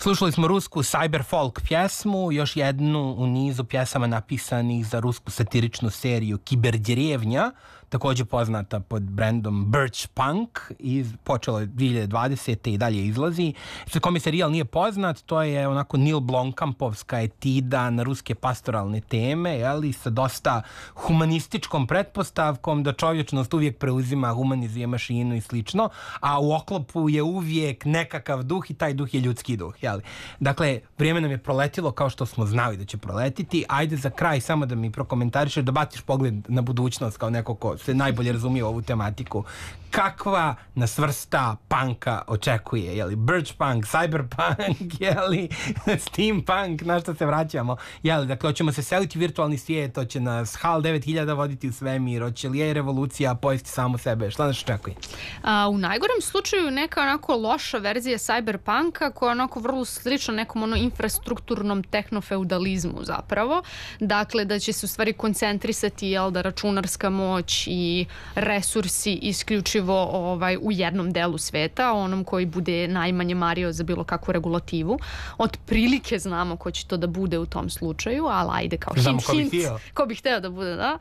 Slušali smo rusku cyberfolk pjesmu, još jednu u nizu pjesama napisanih za rusku satiričnu seriju Kiberdjerevnja, također poznata pod brendom Birch Punk, i počelo je 2020. i dalje izlazi. Što kome serijal nije poznat, to je onako Neil Blomkampovska etida na ruske pastoralne teme, jeli, sa dosta humanističkom pretpostavkom da čovječnost uvijek preuzima, humanizuje mašinu i slično, a u oklopu je uvijek nekakav duh i taj duh je ljudski duh, jeli. Dakle, vrijeme nam je proletilo kao što smo znali da će proletiti. Ajde za kraj samo da mi prokomentarišeš, da baciš pogled na budućnost kao neko ko se najbolje razumije ovu tematiku. Kakva nas vrsta punka očekuje? Je li Birch Punk, Cyberpunk, je li Steampunk, na što se vraćamo? Je li, dakle, hoćemo se seliti u virtualni svijet, hoće nas HAL 9000 voditi u svemir, hoće li je revolucija pojesti samo sebe? Šta nas očekuje? U najgorem slučaju neka onako loša verzija Cyberpunka koja je onako vrlo slična nekom infrastrukturnom tehnofeudalizmu zapravo. Dakle, da će se u stvari koncentrisati, jel, da računarska moć i resursi isključivo u jednom delu sveta, onom koji bude najmanje mario za bilo kakvu regulativu. Otprilike znamo ko će to da bude u tom slučaju, ali ajde kao hint, ko bi hteo da bude, da.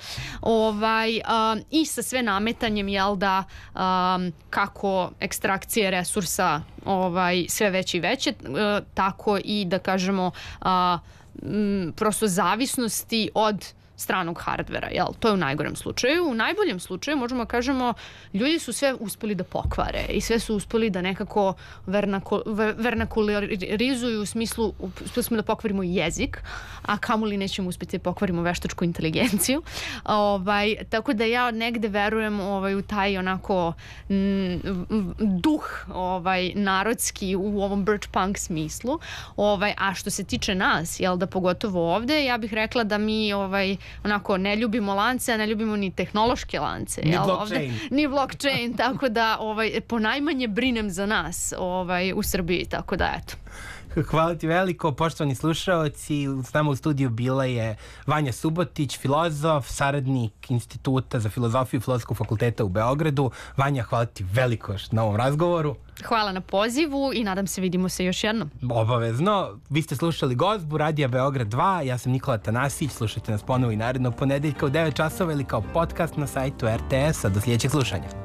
I sa sve nametanjem, jel da, kako ekstrakcije resursa sve veće i veće, tako i da kažemo prosto zavisnosti od stranog hardvera, jel? To je u najgorem slučaju. U najboljem slučaju možemo kažemo ljudi su sve uspeli da pokvare i sve su uspeli da nekako vernakularizuju u smislu uspeli da pokvarimo jezik, a kamoli nećemo uspjeti da pokvarimo veštačku inteligenciju. Tako da ja negde verujem u taj onako duh narodski u ovom Birch Punk smislu. A što se tiče nas, jel da pogotovo ovde, ja bih rekla da mi onako ne ljubimo lance, a ne ljubimo ni tehnološke lance. Ni blockchain, tako da ponajmanje brinem za nas u Srbiji, tako da eto. Hvala ti veliko, poštovani slušaoci. S nama u studiju bila je Vanja Subotić, filozof, saradnik Instituta za filozofiju Filozofskog fakulteta u Beogradu. Vanja, hvala ti veliko na ovom razgovoru. Hvala na pozivu i nadam se vidimo se još jednom. Obavezno. Vi ste slušali Gozbu, Radija Beograd 2. Ja sam Nikola Tanasić. Slušajte nas ponovo i narednog ponedeljka u 9 časova ili kao podcast na sajtu RTS-a. Do sljedećeg slušanja.